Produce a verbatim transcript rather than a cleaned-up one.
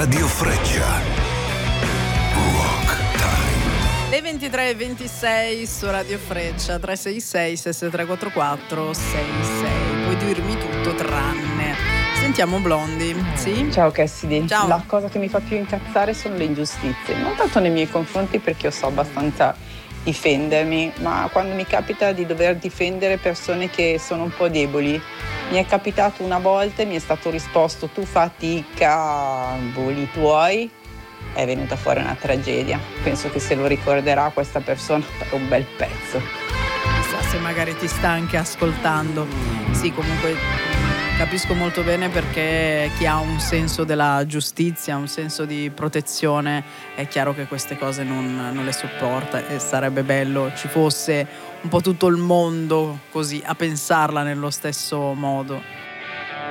Radio Freccia. Rock Time. Le ventitré e ventisei su Radio Freccia. Tre sei sei sei sei tre quattro quattro sei sei. Puoi dirmi tutto tranne. Sentiamo Blondie, sì? Ciao Cassidy. Ciao. La cosa che mi fa più incazzare sono le ingiustizie, non tanto nei miei confronti perché io so abbastanza difendermi, ma quando mi capita di dover difendere persone che sono un po' deboli. Mi è capitato una volta e mi è stato risposto: tu fatti i cavoli tuoi. È venuta fuori una tragedia. Penso che se lo ricorderà questa persona per un bel pezzo. Chissà se magari ti sta anche ascoltando. Sì, comunque capisco molto bene, perché chi ha un senso della giustizia, un senso di protezione, è chiaro che queste cose non, non le sopporta, e sarebbe bello ci fosse un po' tutto il mondo così a pensarla nello stesso modo.